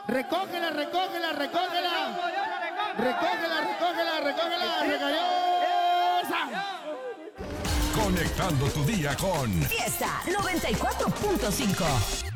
Recógela, recógela, recógela. Recógela, recógela, recógela. Regaliosa. Conectando tu día con Fiesta 94.5.